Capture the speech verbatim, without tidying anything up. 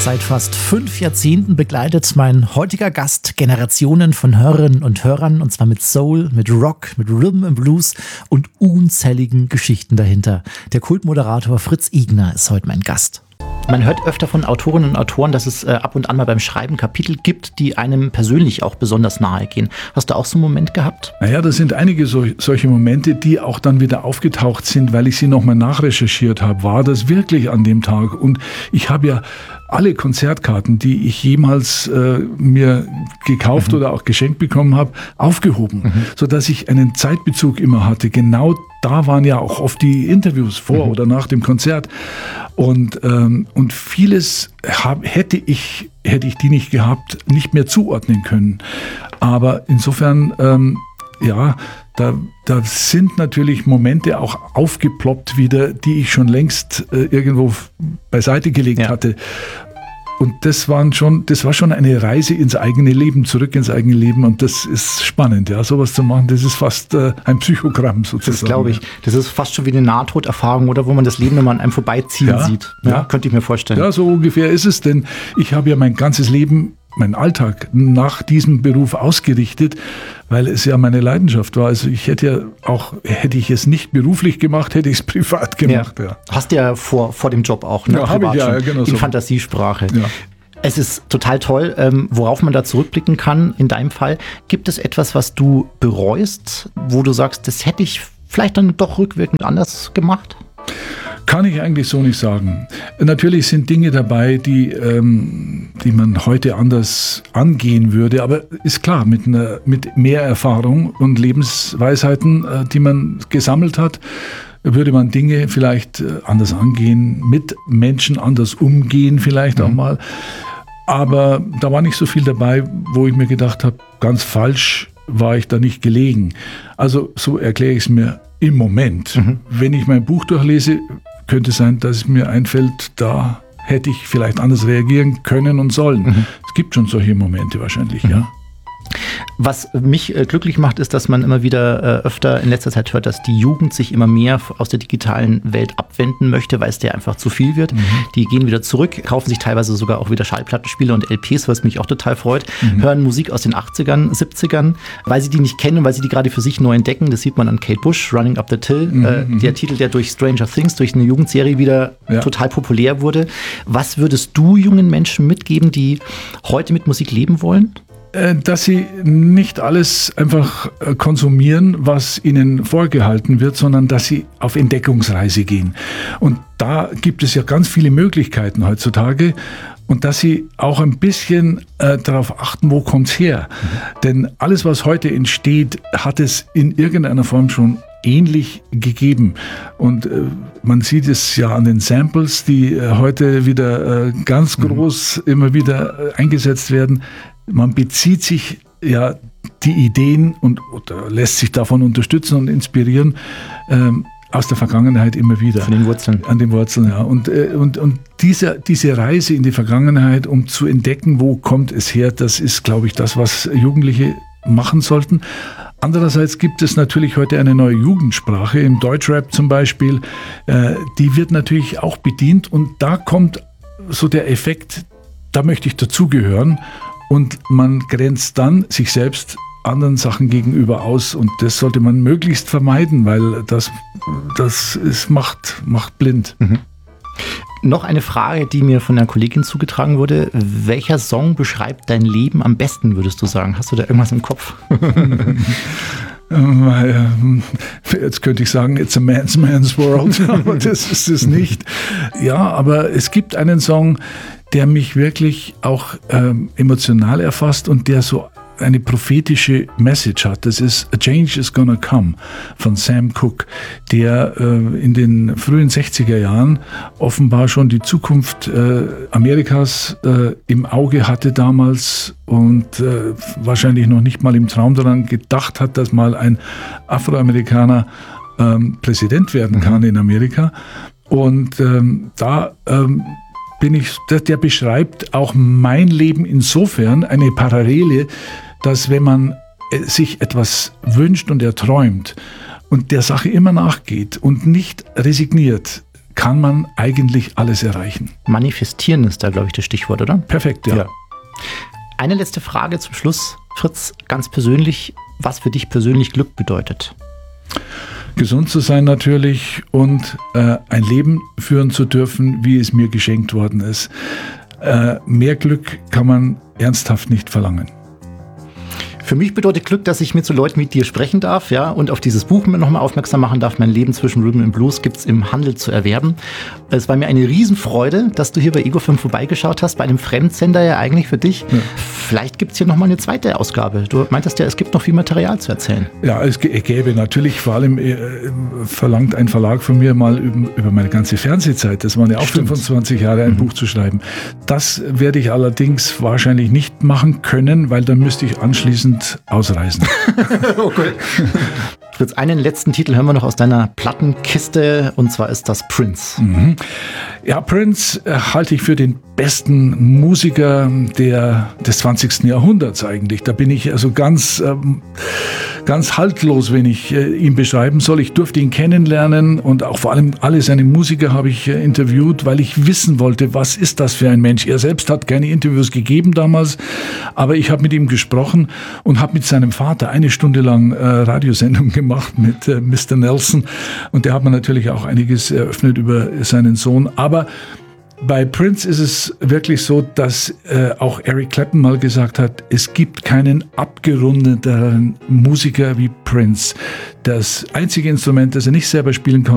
Seit fast fünf Jahrzehnten begleitet mein heutiger Gast Generationen von Hörerinnen und Hörern, und zwar mit Soul, mit Rock, mit Rhythm and Blues und unzähligen Geschichten dahinter. Der Kultmoderator Fritz Igner ist heute mein Gast. Man hört öfter von Autorinnen und Autoren, dass es äh, ab und an mal beim Schreiben Kapitel gibt, die einem persönlich auch besonders nahe gehen. Hast du auch so einen Moment gehabt? Naja, das sind einige so, solche Momente, die auch dann wieder aufgetaucht sind, weil ich sie nochmal nachrecherchiert habe. War das wirklich an dem Tag? Und ich habe ja alle Konzertkarten, die ich jemals äh, mir gekauft mhm. oder auch geschenkt bekommen habe, aufgehoben, mhm. sodass ich einen Zeitbezug immer hatte. Genau da waren ja auch oft die Interviews vor mhm. oder nach dem Konzert. Und, ähm, und vieles hab, hätte ich, hätte ich die nicht gehabt, nicht mehr zuordnen können. Aber insofern, ähm, ja, da, da sind natürlich Momente auch aufgeploppt wieder, die ich schon längst äh, irgendwo beiseite gelegt ja. hatte. Und das waren schon, das war schon eine Reise ins eigene Leben, zurück ins eigene Leben. Und das ist spannend, ja, sowas zu machen. Das ist fast äh, ein Psychogramm sozusagen. Das glaube ich. Das ist fast schon wie eine Nahtoderfahrung, oder wo man das Leben immer an einem vorbeiziehen ja, sieht. Ja, ja, könnte ich mir vorstellen. Ja, so ungefähr ist es, denn ich habe ja mein ganzes Leben, mein Alltag nach diesem Beruf ausgerichtet, weil es ja meine Leidenschaft war. Also ich hätte ja auch, hätte ich es nicht beruflich gemacht, hätte ich es privat gemacht. Ja. Ja. Hast du ja vor, vor dem Job auch, ne? Ja, habe ich ja, ja, genau in so. Fantasiesprache. Ja. Es ist total toll, ähm, worauf man da zurückblicken kann. In deinem Fall, gibt es etwas, was du bereust, wo du sagst, das hätte ich vielleicht dann doch rückwirkend anders gemacht? Kann ich eigentlich so nicht sagen. Natürlich sind Dinge dabei, die, ähm, die man heute anders angehen würde. Aber ist klar, mit, einer, mit mehr Erfahrung und Lebensweisheiten, äh, die man gesammelt hat, würde man Dinge vielleicht äh, anders angehen, mit Menschen anders umgehen vielleicht mhm. auch mal. Aber da war nicht so viel dabei, wo ich mir gedacht habe, ganz falsch war ich da nicht gelegen. Also so erkläre ich es mir im Moment. Mhm. Wenn ich mein Buch durchlese, könnte sein, dass es mir einfällt, da hätte ich vielleicht anders reagieren können und sollen. Mhm. Es gibt schon solche Momente wahrscheinlich, mhm. ja. Was mich äh, glücklich macht, ist, dass man immer wieder äh, öfter in letzter Zeit hört, dass die Jugend sich immer mehr aus der digitalen Welt abwenden möchte, weil es der einfach zu viel wird. Mhm. Die gehen wieder zurück, kaufen sich teilweise sogar auch wieder Schallplattenspieler und L Ps, was mich auch total freut, mhm. hören Musik aus den achtzigern, siebzigern, weil sie die nicht kennen, weil sie die gerade für sich neu entdecken. Das sieht man an Kate Bush, Running Up the Till, mhm. äh, der Titel, der durch Stranger Things, durch eine Jugendserie wieder ja. total populär wurde. Was würdest du jungen Menschen mitgeben, die heute mit Musik leben wollen? Dass sie nicht alles einfach konsumieren, was ihnen vorgehalten wird, sondern dass sie auf Entdeckungsreise gehen. Und da gibt es ja ganz viele Möglichkeiten heutzutage. Und dass sie auch ein bisschen äh, darauf achten, wo kommt's her. Mhm. Denn alles, was heute entsteht, hat es in irgendeiner Form schon ähnlich gegeben. Und äh, man sieht es ja an den Samples, die äh, heute wieder äh, ganz groß mhm. immer wieder äh, eingesetzt werden. Man bezieht sich ja die Ideen und oder lässt sich davon unterstützen und inspirieren ähm, aus der Vergangenheit immer wieder. Von den Wurzeln. An den Wurzeln, ja. Und, äh, und, und diese, diese Reise in die Vergangenheit, um zu entdecken, wo kommt es her, das ist, glaube ich, das, was Jugendliche machen sollten. Andererseits gibt es natürlich heute eine neue Jugendsprache, im Deutschrap zum Beispiel. Äh, die wird natürlich auch bedient und da kommt so der Effekt, da möchte ich dazugehören. Und man grenzt dann sich selbst anderen Sachen gegenüber aus. Und das sollte man möglichst vermeiden, weil das, das ist, macht, macht blind. Mhm. Noch eine Frage, die mir von einer Kollegin zugetragen wurde. Welcher Song beschreibt dein Leben am besten, würdest du sagen? Hast du da irgendwas im Kopf? Jetzt könnte ich sagen, it's a man's man's world, aber das ist es nicht. Ja, aber es gibt einen Song, der mich wirklich auch ähm, emotional erfasst und der so eine prophetische Message hat. Das ist A Change is Gonna Come von Sam Cooke, der äh, in den frühen sechziger Jahren offenbar schon die Zukunft äh, Amerikas äh, im Auge hatte damals und äh, wahrscheinlich noch nicht mal im Traum daran gedacht hat, dass mal ein Afroamerikaner ähm, Präsident werden kann mhm. in Amerika. Und ähm, da ähm, bin ich, der, der beschreibt auch mein Leben insofern eine Parallele, dass wenn man sich etwas wünscht und erträumt und der Sache immer nachgeht und nicht resigniert, kann man eigentlich alles erreichen. Manifestieren ist da, glaube ich, das Stichwort, oder? Perfekt, ja. ja. Eine letzte Frage zum Schluss, Fritz, ganz persönlich, was für dich persönlich Glück bedeutet? Gesund zu sein natürlich und äh, ein Leben führen zu dürfen, wie es mir geschenkt worden ist. Äh, mehr Glück kann man ernsthaft nicht verlangen. Für mich bedeutet Glück, dass ich mit so Leuten wie dir sprechen darf, ja, und auf dieses Buch nochmal aufmerksam machen darf. Mein Leben zwischen Rhythm and Blues gibt es im Handel zu erwerben. Es war mir eine Riesenfreude, dass du hier bei Ego fünf vorbeigeschaut hast, bei einem Fremdsender ja eigentlich für dich. Ja. Vielleicht gibt es hier nochmal eine zweite Ausgabe. Du meintest ja, es gibt noch viel Material zu erzählen. Ja, es gäbe natürlich, vor allem äh, verlangt ein Verlag von mir mal über, über meine ganze Fernsehzeit, das waren ja auch Stimmt. fünfundzwanzig Jahre, ein mhm. Buch zu schreiben. Das werde ich allerdings wahrscheinlich nicht machen können, weil dann müsste ich anschließend ausreisen. Okay. Fritz, einen letzten Titel hören wir noch aus deiner Plattenkiste und zwar ist das Prince. Mhm. Ja, Prince äh, halte ich für den besten Musiker der, des zwanzigsten Jahrhunderts eigentlich. Da bin ich also ganz, ähm, ganz haltlos, wenn ich äh, ihn beschreiben soll. Ich durfte ihn kennenlernen und auch vor allem alle seine Musiker habe ich äh, interviewt, weil ich wissen wollte, was ist das für ein Mensch. Er selbst hat keine Interviews gegeben damals, aber ich habe mit ihm gesprochen und habe mit seinem Vater eine Stunde lang äh, Radiosendung gemacht mit äh, Mister Nelson und der hat mir natürlich auch einiges eröffnet über seinen Sohn. Aber bei Prince ist es wirklich so, dass äh, auch Eric Clapton mal gesagt hat, es gibt keinen abgerundeteren Musiker wie Prince. Das einzige Instrument, das er nicht selber spielen kann,